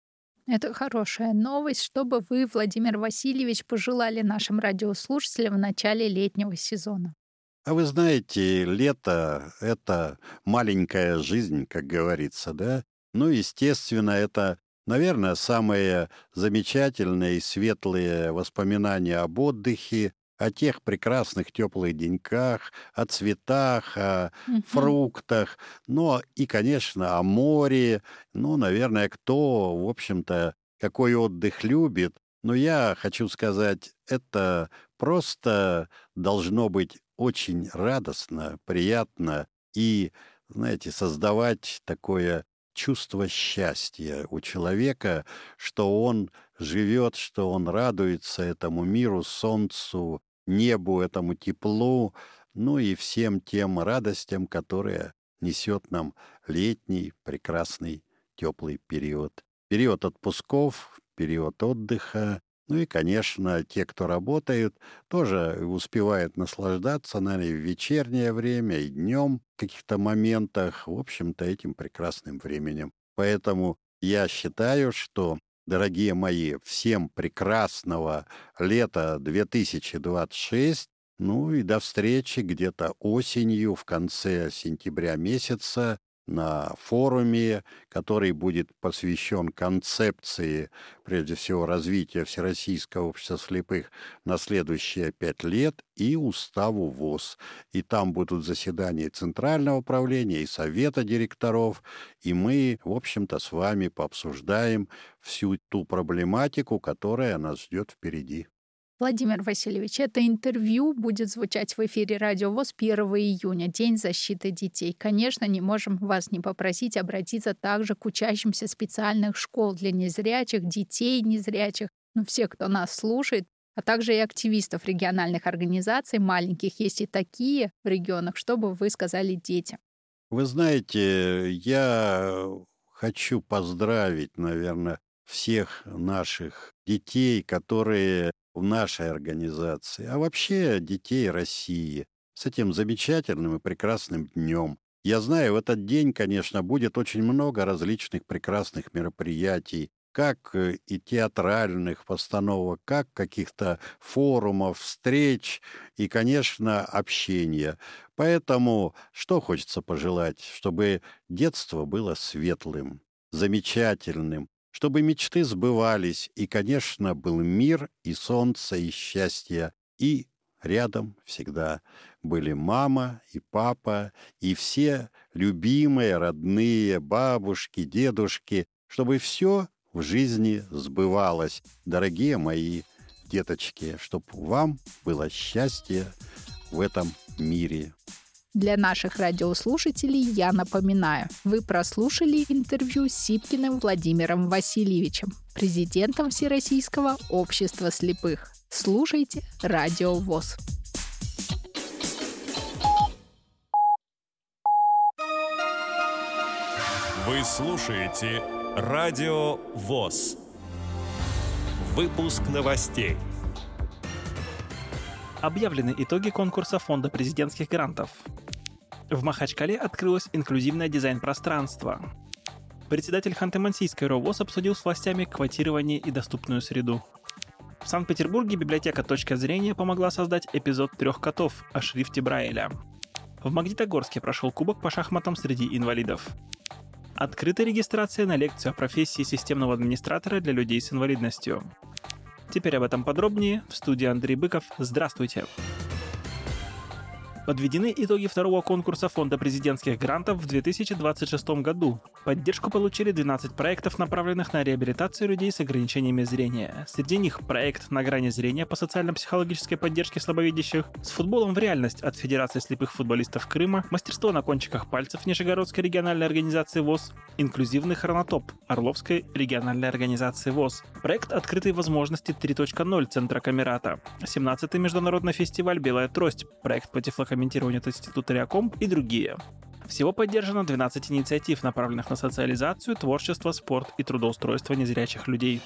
Это хорошая новость. Что бы вы, Владимир Васильевич, пожелали нашим радиослушателям в начале летнего сезона? А вы знаете, лето — это маленькая жизнь, как говорится, да? Ну, естественно, это, наверное, самые замечательные и светлые воспоминания об отдыхе, о тех прекрасных теплых деньках, о цветах, о Мгм. фруктах, ну и, конечно, о море. Ну, наверное, кто, в общем-то, какой отдых любит. Но я хочу сказать, это просто должно быть очень радостно, приятно и, знаете, создавать такое чувство счастья у человека, что он живет, что он радуется этому миру, солнцу, небу, этому теплу, ну и всем тем радостям, которые несет нам летний прекрасный теплый период. Период отпусков, период отдыха. Ну и, конечно, те, кто работают, тоже успевают наслаждаться, наверное, и в вечернее время, и днем в каких-то моментах, в общем-то, этим прекрасным временем. Поэтому я считаю, что, дорогие мои, всем прекрасного лета две тысячи двадцать шесть, ну и до встречи где-то осенью, в конце сентября месяца, на форуме, который будет посвящен концепции, прежде всего, развития Всероссийского общества слепых на следующие пять лет и уставу ВОС. И там будут заседания Центрального управления и Совета директоров, и мы, в общем-то, с вами пообсуждаем всю ту проблематику, которая нас ждет впереди. Владимир Васильевич, это интервью будет звучать в эфире Радио ВОС первого июня, День защиты детей. Конечно, не можем вас не попросить обратиться также к учащимся специальных школ для незрячих, детей незрячих, ну, всех, кто нас слушает, а также и активистов региональных организаций, маленьких есть и такие в регионах, чтобы вы сказали детям. Вы знаете, я хочу поздравить, наверное, всех наших детей, которые в нашей организации, а вообще детей России с этим замечательным и прекрасным днем. Я знаю, в этот день, конечно, будет очень много различных прекрасных мероприятий, как и театральных постановок, как каких-то форумов, встреч и, конечно, общения. Поэтому что хочется пожелать? Чтобы детство было светлым, замечательным, чтобы мечты сбывались, и, конечно, был мир и солнце, и счастье, и рядом всегда были мама и папа, и все любимые, родные, бабушки, дедушки, чтобы все в жизни сбывалось. Дорогие мои деточки, чтобы вам было счастье в этом мире. Для наших радиослушателей я напоминаю, вы прослушали интервью с Сипкиным Владимиром Васильевичем, президентом Всероссийского общества слепых. Слушайте Радио ВОС. Вы слушаете Радио ВОС. Выпуск новостей. Объявлены итоги конкурса Фонда президентских грантов. В Махачкале открылось инклюзивное дизайн-пространство. Председатель Ханты-Мансийской РОВОС обсудил с властями квотирование и доступную среду. В Санкт-Петербурге библиотека «Точка зрения» помогла создать эпизод «Трех котов» о шрифте Брайля. В Магнитогорске прошел кубок по шахматам среди инвалидов. Открыта регистрация на лекцию о профессии системного администратора для людей с инвалидностью. Теперь об этом подробнее. В студии Андрей Быков. Здравствуйте. Подведены итоги второго конкурса Фонда президентских грантов в две тысячи двадцать шестом году. Поддержку получили двенадцать проектов, направленных на реабилитацию людей с ограничениями зрения. Среди них проект «На грани зрения» по социально-психологической поддержке слабовидящих, с футболом в реальность от Федерации слепых футболистов Крыма, мастерство на кончиках пальцев Нижегородской региональной организации ВОС, инклюзивный хронотоп Орловской региональной организации ВОС, проект «Открытые возможности три точка ноль» Центра Камерата, семнадцатый международный фестиваль «Белая трость», проект по тифлокомментированию от Института Реаком и другие. Всего поддержано двенадцать инициатив, направленных на социализацию, творчество, спорт и трудоустройство незрячих людей.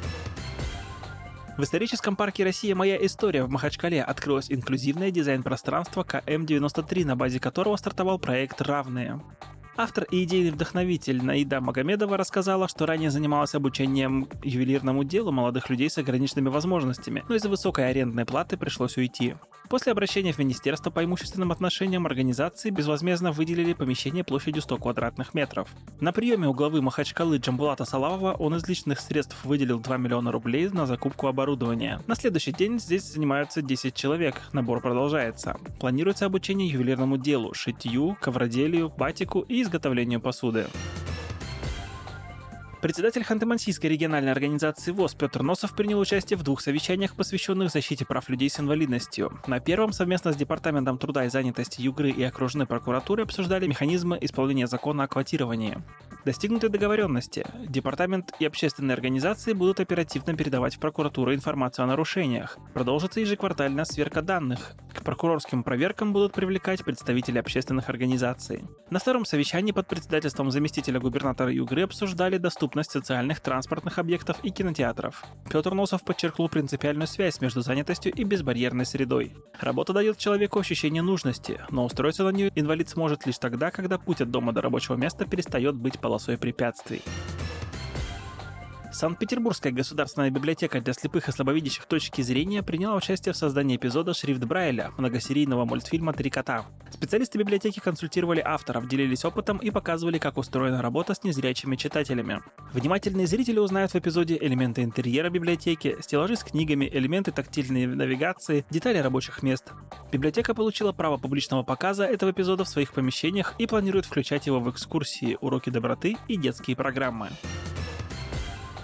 В историческом парке «Россия. Моя история» в Махачкале открылось инклюзивное дизайн-пространство К М девяносто три, на базе которого стартовал проект «Равные». Автор и идейный вдохновитель Наида Магомедова рассказала, что ранее занималась обучением ювелирному делу молодых людей с ограниченными возможностями, но из-за высокой арендной платы пришлось уйти. После обращения в Министерство по имущественным отношениям организации безвозмездно выделили помещение площадью сто квадратных метров. На приеме у главы Махачкалы Джамбулата Салавова он из личных средств выделил два миллиона рублей на закупку оборудования. На следующий день здесь занимаются десять человек, набор продолжается. Планируется обучение ювелирному делу, шитью, ковроделию, батику и изготовлению посуды. Председатель Ханты-Мансийской региональной организации ВОС Петр Носов принял участие в двух совещаниях, посвященных защите прав людей с инвалидностью. На первом совместно с Департаментом труда и занятости Югры и окружной прокуратуры обсуждали механизмы исполнения закона о квотировании. Достигнуты договоренности. Департамент и общественные организации будут оперативно передавать в прокуратуру информацию о нарушениях. Продолжится ежеквартальная сверка данных. К прокурорским проверкам будут привлекать представителей общественных организаций. На втором совещании под председательством заместителя губернатора Югры обсуждали доступность социальных транспортных объектов и кинотеатров. Петр Носов подчеркнул принципиальную связь между занятостью и безбарьерной средой. Работа дает человеку ощущение нужности, но устроиться на нее инвалид сможет лишь тогда, когда путь от дома до рабочего места перестает быть полосой препятствий. Санкт-Петербургская государственная библиотека для слепых и слабовидящих точки зрения приняла участие в создании эпизода «Шрифт Брайля» многосерийного мультфильма «Три кота». Специалисты библиотеки консультировали авторов, делились опытом и показывали, как устроена работа с незрячими читателями. Внимательные зрители узнают в эпизоде элементы интерьера библиотеки, стеллажи с книгами, элементы тактильной навигации, детали рабочих мест. Библиотека получила право публичного показа этого эпизода в своих помещениях и планирует включать его в экскурсии, уроки доброты и детские программы.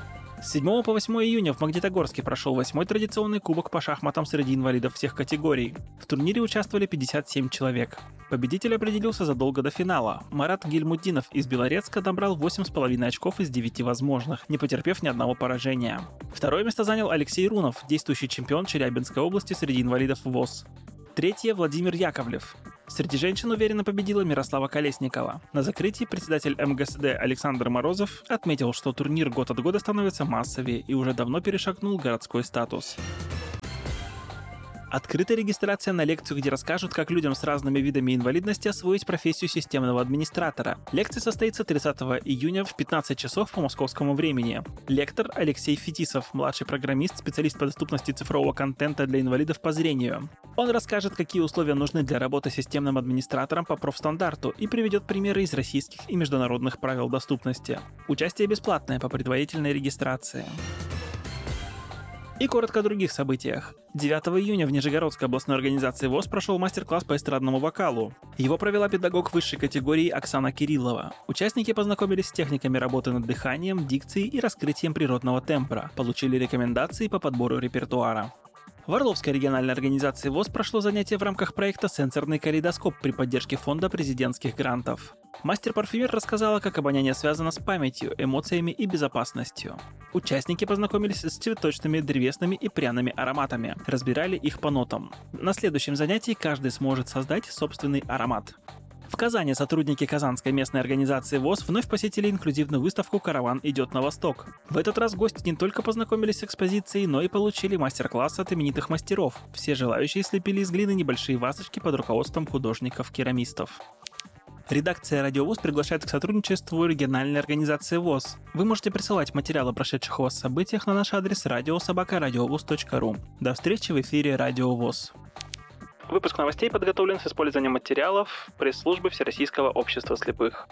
С седьмого по восьмое июня в Магнитогорске прошел восьмой традиционный кубок по шахматам среди инвалидов всех категорий. В турнире участвовали пятьдесят семь человек. Победитель определился задолго до финала. Марат Гильмуддинов из Белорецка набрал восемь с половиной очков из девяти возможных, не потерпев ни одного поражения. Второе место занял Алексей Рунов, действующий чемпион Челябинской области среди инвалидов ВОС. Третье – Владимир Яковлев. Среди женщин уверенно победила Мирослава Колесникова. На закрытии председатель эм гэ эс дэ Александр Морозов отметил, что турнир год от года становится массовее и уже давно перешагнул городской статус. Открытая регистрация на лекцию, где расскажут, как людям с разными видами инвалидности освоить профессию системного администратора. Лекция состоится тридцатого июня в пятнадцать часов по московскому времени. Лектор Алексей Фетисов, младший программист, специалист по доступности цифрового контента для инвалидов по зрению. Он расскажет, какие условия нужны для работы системным администратором по профстандарту и приведет примеры из российских и международных правил доступности. Участие бесплатное по предварительной регистрации. И коротко о других событиях. девятого июня в Нижегородской областной организации ВОС прошел мастер-класс по эстрадному вокалу. Его провела педагог высшей категории Оксана Кириллова. Участники познакомились с техниками работы над дыханием, дикцией и раскрытием природного тембра, получили рекомендации по подбору репертуара. В Орловской региональной организации ВОС прошло занятие в рамках проекта «Сенсорный калейдоскоп» при поддержке фонда президентских грантов. Мастер-парфюмер рассказала, как обоняние связано с памятью, эмоциями и безопасностью. Участники познакомились с цветочными, древесными и пряными ароматами, разбирали их по нотам. На следующем занятии каждый сможет создать собственный аромат. В Казани сотрудники Казанской местной организации ВОС вновь посетили инклюзивную выставку «Караван идет на восток». В этот раз гости не только познакомились с экспозицией, но и получили мастер-класс от именитых мастеров. Все желающие слепили из глины небольшие вазочки под руководством художников-керамистов. Редакция «Радио ВОС» приглашает к сотрудничеству региональной организации ВОС. Вы можете присылать материалы о прошедших у вас событиях на наш адрес радио собака радиовос точка ру. До встречи в эфире «Радио ВОС». Выпуск новостей подготовлен с использованием материалов пресс-службы Всероссийского общества слепых.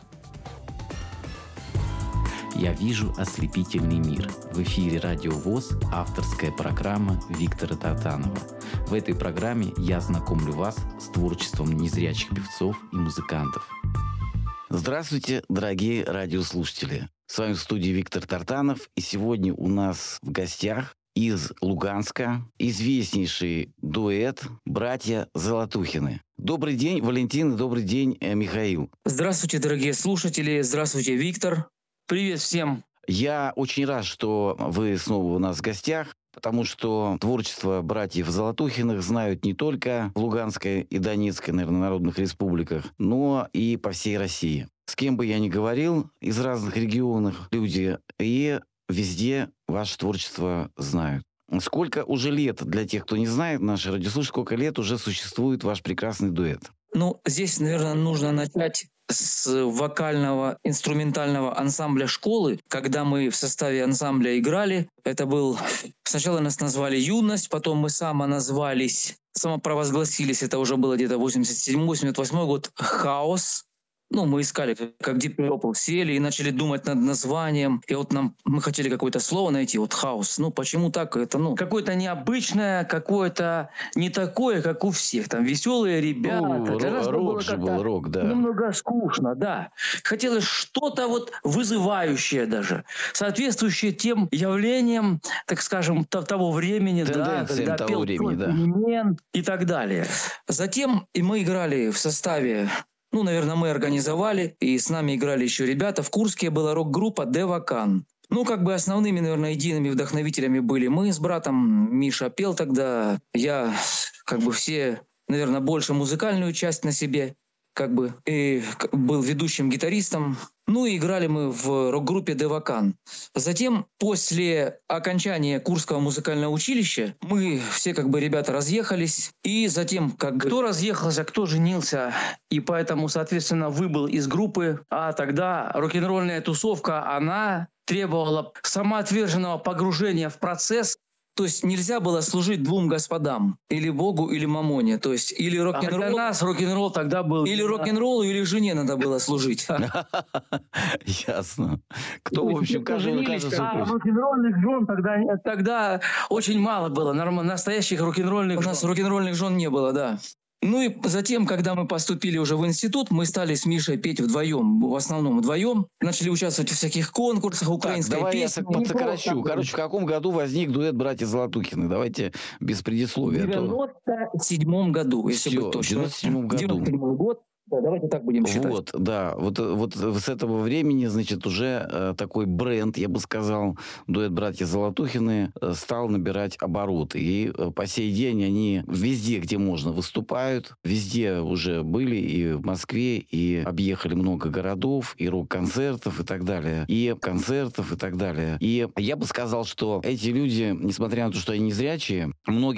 Я вижу ослепительный мир. В эфире «Радио ВОС» авторская программа Виктора Тартанова. В этой программе я знакомлю вас с творчеством незрячих певцов и музыкантов. Здравствуйте, дорогие радиослушатели. С вами в студии Виктор Тартанов. И сегодня у нас в гостях из Луганска известнейший дуэт «Братья Золотухины». Добрый день, Валентин, и добрый день, Михаил. Здравствуйте, дорогие слушатели. Здравствуйте, Виктор. Привет всем. Я очень рад, что вы снова у нас в гостях, потому что творчество братьев Золотухиных знают не только в Луганской и Донецкой, наверное, народных республиках, но и по всей России. С кем бы я ни говорил из разных регионов, люди и везде ваше творчество знают. Сколько уже лет, для тех, кто не знает, наши радиослушатели, сколько лет уже существует ваш прекрасный дуэт? Ну, здесь, наверное, нужно начать с вокального инструментального ансамбля школы, когда мы в составе ансамбля играли. Это был... Сначала нас назвали «Юность», потом мы самоназвались, самопровозгласились, это уже было где-то восемьдесят седьмой восемьдесят восьмой год, «Хаос». Ну, мы искали, как Deep Purple, сели и начали думать над названием. И вот нам, мы хотели какое-то слово найти, вот хаос. Ну, почему так? Это, ну, какое-то необычное, какое-то не такое, как у всех. Там веселые ребята. Ну, Для нас рок же был, рок, да. Немного скучно, да. Хотелось что-то вот вызывающее даже, соответствующее тем явлениям, так скажем, того времени, да, когда того пел времени, да. Мен и так далее. Затем и мы играли в составе. Ну, наверное, мы организовали, и с нами играли еще ребята. В Курске была рок-группа «Девакан». Ну, как бы основными, наверное, едиными вдохновителями были мы с братом. Миша пел тогда. Я, как бы все, наверное, больше музыкальную часть на себе, как бы, и был ведущим гитаристом. Ну, и играли мы в рок-группе «Девакан». Затем, после окончания Курского музыкального училища, мы все, как бы, ребята разъехались. И затем, как бы, кто разъехался, кто женился. И поэтому, соответственно, выбыл из группы. А тогда рок-н-ролльная тусовка, она требовала самоотверженного погружения в процесс. То есть нельзя было служить двум господам, или Богу, или Мамоне. То есть или рок-н-ролл, а для нас рок-н-ролл тогда был, или рок-н-роллу, или жене надо было служить. Ясно. Кто, в общем, каждый кажется. Рок-н-ролльных жен тогда, тогда очень мало было. Настоящих рок-н-ролльных. У нас рок-н-ролльных жен не было, да. Ну и затем, когда мы поступили уже в институт, мы стали с Мишей петь вдвоем, в основном вдвоем. Начали участвовать в всяких конкурсах, украинской так, давай песни. я подсокращу. Короче, в каком году возник дуэт «Братья Золотухины»? Давайте без предисловия. В девяносто седьмом году, если Все, быть точно. в девяносто седьмом году. девяносто седьмой год. Да, давайте так будем считать. Вот, да. Вот, вот с этого времени, значит, уже э, такой бренд, я бы сказал, дуэт «Братья Золотухины» э, стал набирать обороты. И э, по сей день они везде, где можно, выступают. Везде уже были, и в Москве, и объехали много городов, и рок-концертов, и так далее. И концертов, и так далее. И я бы сказал, что эти люди, несмотря на то, что они незрячие, многие